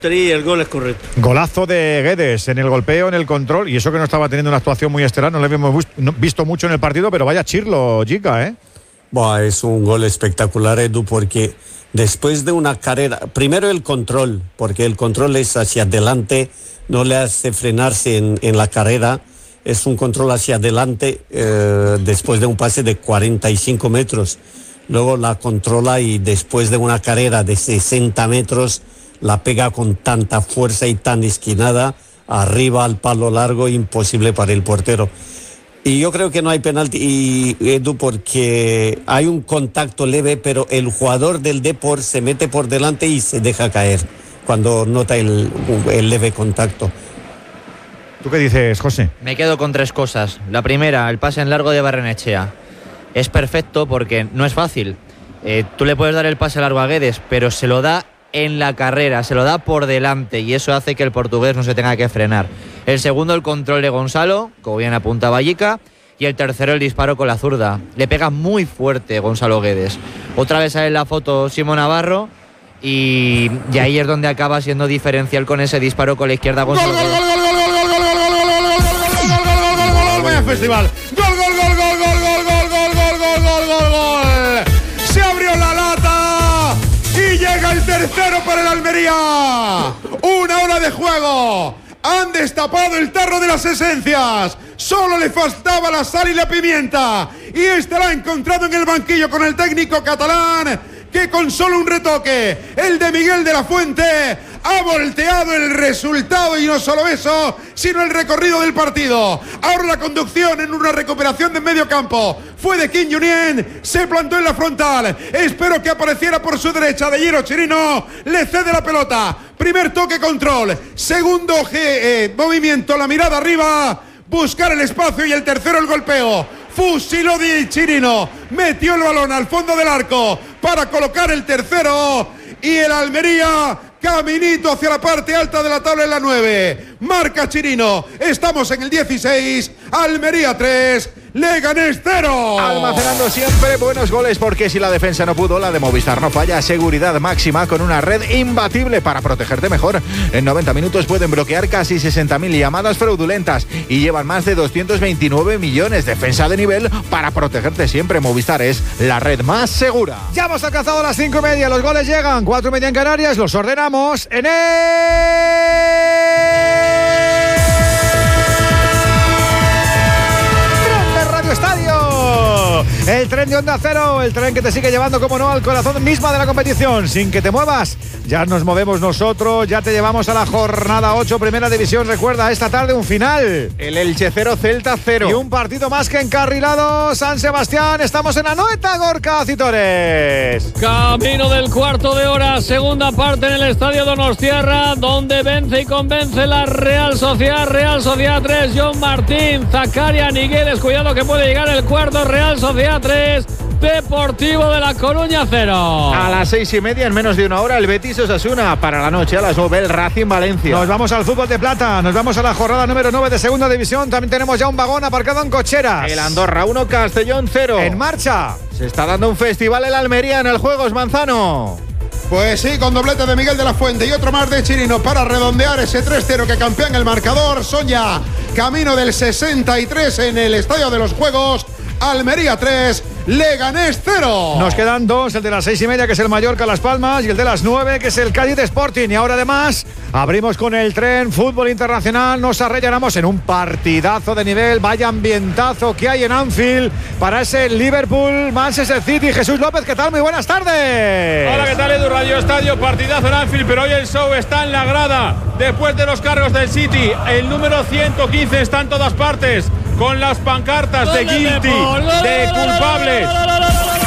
Y el gol es correcto. Golazo de Guedes en el golpeo, en el control, y eso que no estaba teniendo una actuación muy estelar, no le habíamos visto mucho en el partido, pero vaya chirlo, chica, ¿eh? Buah, es un gol espectacular, Edu, porque después de una carrera, primero el control, porque el control es hacia adelante, no le hace frenarse en la carrera, es un control hacia adelante después de un pase de 45 metros, luego la controla y después de una carrera de 60 metros, la pega con tanta fuerza y tan esquinada, arriba al palo largo, imposible para el portero. Y yo creo que no hay penalti, Edu, porque hay un contacto leve, pero el jugador del Depor se mete por delante y se deja caer cuando nota el leve contacto. ¿Tú qué dices, José? Me quedo con tres cosas. La primera, el pase en largo de Barrenechea. Es perfecto porque no es fácil. Tú le puedes dar el pase largo a Guedes, pero se lo da en la carrera, se lo da por delante y eso hace que el portugués no se tenga que frenar. El segundo, el control de Gonzalo, como bien apuntaba Vallica, y el tercero, el disparo con la zurda. Le pega muy fuerte Gonzalo Guedes. Otra vez sale en la foto Simón Navarro y ahí es donde acaba siendo diferencial con ese disparo con la izquierda Gonzalo Guedes. ¡Vaya festival! ¡Gol! ¡Se abrió la lata! ¡Y llega el tercero para el Almería! ¡Una hora de juego! Han destapado el tarro de las esencias. Solo le faltaba la sal y la pimienta. Y este la ha encontrado en el banquillo con el técnico catalán, que con solo un retoque, el de Miguel de la Fuente, ha volteado el resultado, y no solo eso, sino el recorrido del partido. Ahora la conducción en una recuperación de medio campo fue de Kim Junien, se plantó en la frontal, espero que apareciera por su derecha de Giro Chirino, le cede la pelota, primer toque, control, segundo movimiento, la mirada arriba, buscar el espacio, y el tercero el golpeo. Fusiló Di Chirino, metió el balón al fondo del arco para colocar el tercero, y el Almería caminito hacia la parte alta de la tabla en la 9. Marca Chirino, estamos en el 16, Almería 3, Leganés 0. Almacenando siempre buenos goles, porque si la defensa no pudo, la de Movistar no falla. Seguridad máxima con una red imbatible para protegerte mejor. En 90 minutos pueden bloquear casi 60.000 llamadas fraudulentas y llevan más de 229 millones. Defensa de nivel para protegerte siempre. Movistar es la red más segura. Ya hemos alcanzado las 5:30, los goles llegan, 4:30 en Canarias, los ordenamos en Estadio, el tren de Onda Cero, el tren que te sigue llevando, como no, al corazón misma de la competición, sin que te muevas. Ya nos movemos nosotros, ya te llevamos a la jornada 8, Primera División. Recuerda, esta tarde un final, el Elche 0, Celta 0, y un partido más que encarrilado. San Sebastián, estamos en Anoeta, Gorka Citores. Camino del cuarto de hora, segunda parte en el Estadio Donostiarra, donde vence y convence la Real Sociedad 3, John Martín, Zakaria, Nigueles, cuidado que puede llegar el cuarto. Real Sociedad 3, Deportivo de La Coruña 0. A las 6:30, en menos de una hora, el Betis Osasuna. Para la noche, a las 9, el Racing Valencia. Nos vamos al fútbol de plata, nos vamos a la jornada número 9 de Segunda División. También tenemos ya un vagón aparcado en Cocheras. El Andorra 1, Castellón 0. En marcha. Se está dando un festival en Almería en el Juegos Manzano. Pues sí, con doblete de Miguel de la Fuente y otro más de Chirino para redondear ese 3-0 que campea en el marcador. Son ya camino del 63 en el Estadio de los Juegos. Almería 3, Leganés 0. Nos quedan dos, el de las 6:30, que es el Mallorca Las Palmas, y el de las 9, que es el Cádiz Sporting. Y ahora además abrimos con el tren fútbol internacional. Nos arrellanamos en un partidazo de nivel. Vaya ambientazo que hay en Anfield para ese Liverpool Manchester City. Jesús López, ¿qué tal? Muy buenas tardes. Hola, ¿qué tal, Edu? Radio Estadio, partidazo en Anfield, pero hoy el show está en la grada. Después de los cargos del City, el número 115 está en todas partes, con las pancartas de guilty, de culpables.